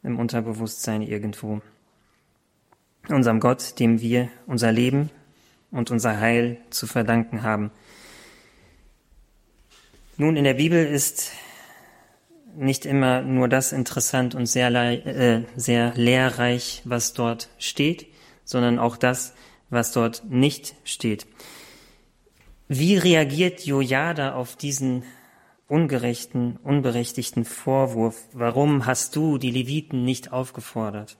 im Unterbewusstsein irgendwo. Unserem Gott, dem wir unser Leben und unser Heil zu verdanken haben. Nun, in der Bibel ist nicht immer nur das interessant und sehr lehrreich, was dort steht, sondern auch das, was dort nicht steht. Wie reagiert Jojada auf diesen ungerechten, unberechtigten Vorwurf? Warum hast du die Leviten nicht aufgefordert?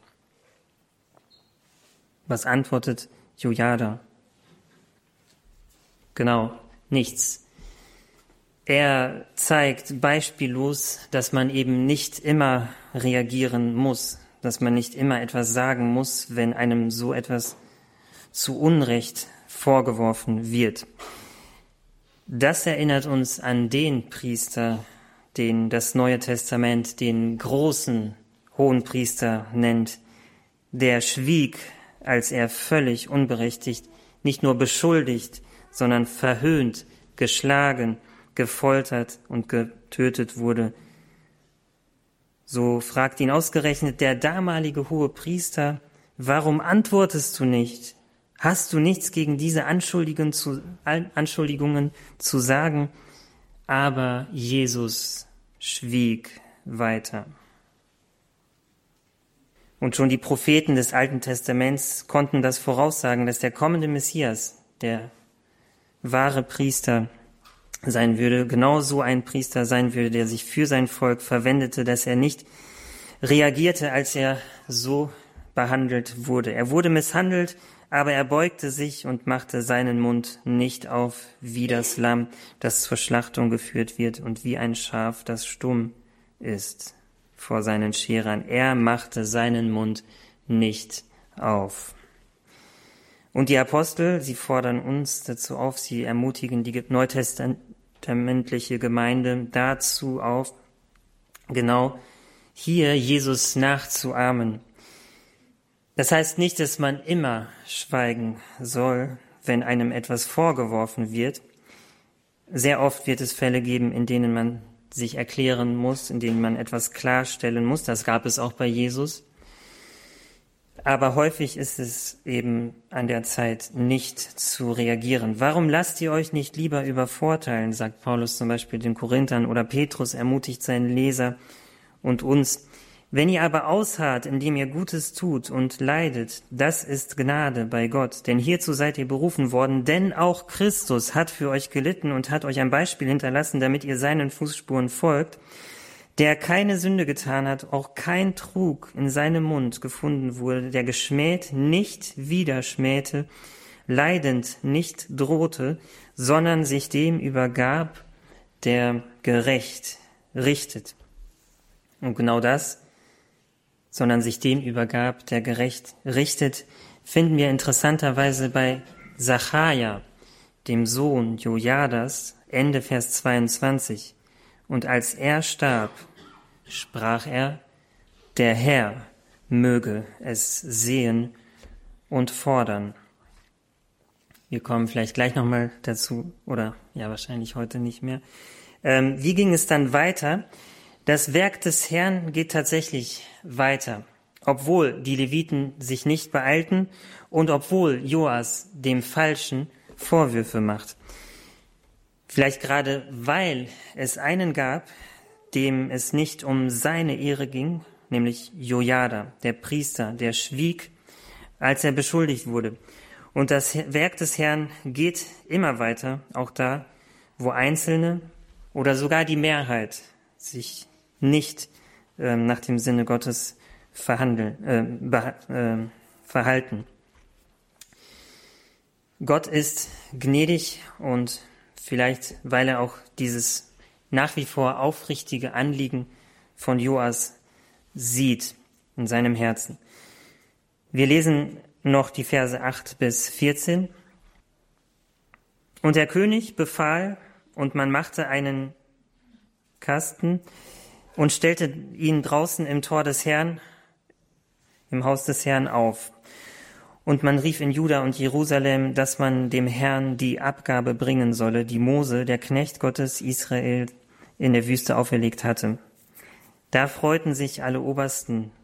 Was antwortet Jojada? Genau, nichts. Er zeigt beispiellos, dass man eben nicht immer reagieren muss, dass man nicht immer etwas sagen muss, wenn einem so etwas zu Unrecht vorgeworfen wird. Das erinnert uns an den Priester, den das Neue Testament den großen Hohenpriester nennt, der schwieg, als er völlig unberechtigt, nicht nur beschuldigt, sondern verhöhnt, geschlagen, gefoltert und getötet wurde. So fragt ihn ausgerechnet der damalige Hohepriester: Warum antwortest du nicht? Hast du nichts gegen diese Anschuldigungen zu sagen? Aber Jesus schwieg weiter. Und schon die Propheten des Alten Testaments konnten das voraussagen, dass der kommende Messias, der wahre Priester sein würde, genau so ein Priester sein würde, der sich für sein Volk verwendete, dass er nicht reagierte, als er so behandelt wurde. Er wurde misshandelt, aber er beugte sich und machte seinen Mund nicht auf, wie das Lamm, das zur Schlachtung geführt wird, und wie ein Schaf, das stumm ist vor seinen Scherern. Er machte seinen Mund nicht auf. Und die Apostel, sie fordern uns dazu auf, sie ermutigen die neutestamentliche Gemeinde dazu auf, genau hier Jesus nachzuahmen. Das heißt nicht, dass man immer schweigen soll, wenn einem etwas vorgeworfen wird. Sehr oft wird es Fälle geben, in denen man sich erklären muss, in denen man etwas klarstellen muss. Das gab es auch bei Jesus. Aber häufig ist es eben an der Zeit, nicht zu reagieren. Warum lasst ihr euch nicht lieber übervorteilen, sagt Paulus zum Beispiel den Korinthern, oder Petrus ermutigt seinen Leser und uns. Wenn ihr aber ausharrt, indem ihr Gutes tut und leidet, das ist Gnade bei Gott. Denn hierzu seid ihr berufen worden, denn auch Christus hat für euch gelitten und hat euch ein Beispiel hinterlassen, damit ihr seinen Fußspuren folgt, der keine Sünde getan hat, auch kein Trug in seinem Mund gefunden wurde, der geschmäht nicht wieder schmähte, leidend nicht drohte, sondern sich dem übergab, der gerecht richtet. Und genau das, sondern sich dem übergab, der gerecht richtet, finden wir interessanterweise bei Sacharja, dem Sohn Jojadas, Ende Vers 22. Und als er starb, sprach er: Der Herr möge es sehen und fordern. Wir kommen vielleicht gleich nochmal dazu, oder ja, wahrscheinlich heute nicht mehr. Wie ging es dann weiter? Das Werk des Herrn geht tatsächlich weiter, obwohl die Leviten sich nicht beeilten und obwohl Joas dem Falschen Vorwürfe macht. Vielleicht gerade, weil es einen gab, dem es nicht um seine Ehre ging, nämlich Jojada, der Priester, der schwieg, als er beschuldigt wurde. Und das Werk des Herrn geht immer weiter, auch da, wo Einzelne oder sogar die Mehrheit sich nicht nach dem Sinne Gottes verhalten. Gott ist gnädig und vielleicht, weil er auch dieses nach wie vor aufrichtige Anliegen von Joas sieht in seinem Herzen. Wir lesen noch die Verse 8 bis 14. Und der König befahl, und man machte einen Kasten und stellte ihn draußen im Tor des Herrn, im Haus des Herrn auf. Und man rief in Juda und Jerusalem, dass man dem Herrn die Abgabe bringen solle, die Mose, der Knecht Gottes Israel, in der Wüste auferlegt hatte. Da freuten sich alle Obersten